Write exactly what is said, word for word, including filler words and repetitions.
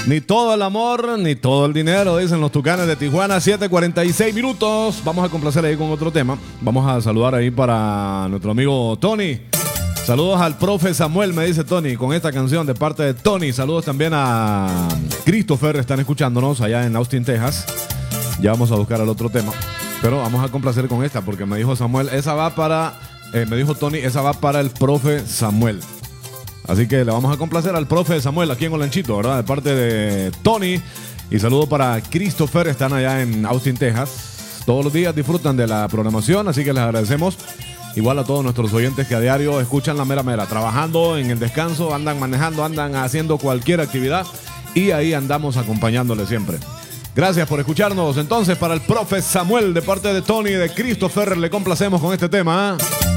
Ni todo el amor, ni todo el dinero, dicen los Tucanes de Tijuana. Siete cuarenta y seis minutos. Vamos a complacer ahí con otro tema. Vamos a saludar ahí para nuestro amigo Tony. Saludos al profe Samuel, me dice Tony, con esta canción de parte de Tony. Saludos también a Christopher, están escuchándonos allá en Austin, Texas. Ya vamos a buscar el otro tema. Pero vamos a complacer con esta, porque me dijo Samuel, esa va para, eh, me dijo Tony, esa va para el profe Samuel. Así que le vamos a complacer al profe Samuel aquí en Olanchito, ¿verdad? De parte de Tony. Y saludo para Christopher, están allá en Austin, Texas. Todos los días disfrutan de la programación, así que les agradecemos. Igual a todos nuestros oyentes que a diario escuchan la mera mera, trabajando en el descanso, andan manejando, andan haciendo cualquier actividad y ahí andamos acompañándoles siempre. Gracias por escucharnos. Entonces, para el profe Samuel, de parte de Tony y de Christopher, le complacemos con este tema, ¿eh?